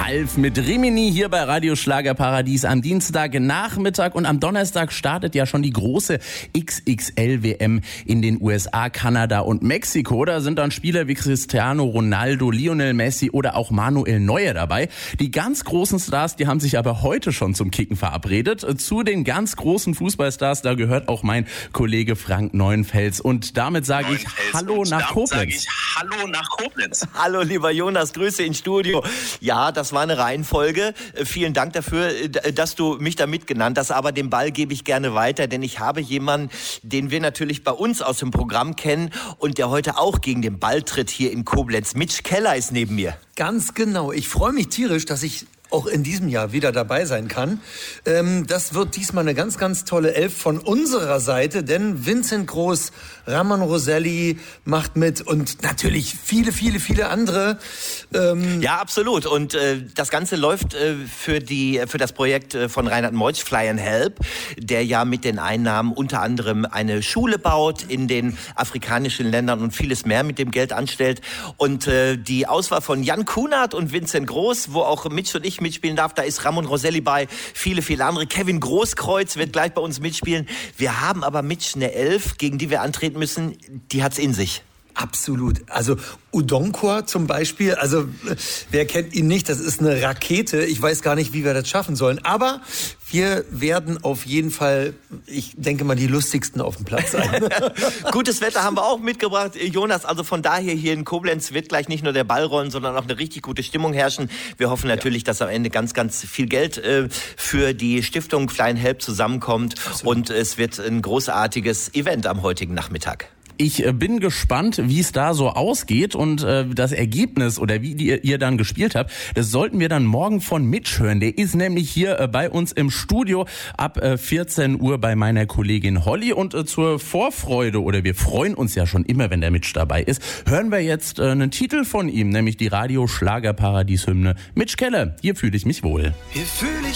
Ralf mit Rimini hier bei Radio Schlagerparadies am Dienstagnachmittag, und am Donnerstag startet ja schon die große XXL-WM in den USA, Kanada und Mexiko. Da sind dann Spieler wie Cristiano Ronaldo, Lionel Messi oder auch Manuel Neuer dabei. Die ganz großen Stars, die haben sich aber heute schon zum Kicken verabredet. Zu den ganz großen Fußballstars, da gehört auch mein Kollege Frank Neuenfels. Und damit sage ich Hallo nach Koblenz. Hallo lieber Jonas, Grüße ins Studio. Ja, das war eine Reihenfolge. Vielen Dank dafür, dass du mich da mitgenannt hast. Aber den Ball gebe ich gerne weiter, denn ich habe jemanden, den wir natürlich bei uns aus dem Programm kennen und der heute auch gegen den Ball tritt hier in Koblenz. Mitch Keller ist neben mir. Ganz genau. Ich freue mich tierisch, dass ich auch in diesem Jahr wieder dabei sein kann. Das wird diesmal eine ganz, ganz tolle Elf von unserer Seite, denn Vincent Groß, Ramon Roselli macht mit und natürlich viele, viele, viele andere. Ja, absolut. Und das Ganze läuft für das Projekt von Reinhard Meutsch, Fly and Help, der ja mit den Einnahmen unter anderem eine Schule baut in den afrikanischen Ländern und vieles mehr mit dem Geld anstellt. Und die Auswahl von Jan Kunert und Vincent Groß, wo auch Mitch und ich mitspielen darf, da ist Ramon Roselli bei, viele, viele andere. Kevin Großkreuz wird gleich bei uns mitspielen. Wir haben aber Mitch eine Elf, gegen die wir antreten müssen, die hat's in sich. Absolut. Also Udonkor zum Beispiel, also wer kennt ihn nicht, das ist eine Rakete. Ich weiß gar nicht, wie wir das schaffen sollen. Aber wir werden auf jeden Fall, ich denke mal, die lustigsten auf dem Platz sein. Gutes Wetter haben wir auch mitgebracht, Jonas. Also von daher hier in Koblenz wird gleich nicht nur der Ball rollen, sondern auch eine richtig gute Stimmung herrschen. Wir hoffen natürlich, dass am Ende ganz, ganz viel Geld für die Stiftung Fly and Help zusammenkommt. Absolut. Und es wird ein großartiges Event am heutigen Nachmittag. Ich bin gespannt, wie es da so ausgeht, und das Ergebnis oder wie ihr dann gespielt habt, das sollten wir dann morgen von Mitch hören. Der ist nämlich hier bei uns im Studio ab 14 Uhr bei meiner Kollegin Holly, und zur Vorfreude, oder wir freuen uns ja schon immer, wenn der Mitch dabei ist, hören wir jetzt einen Titel von ihm, nämlich die Radio Schlagerparadies Hymne. Mitch Keller, hier fühle ich mich wohl. Hier fühle ich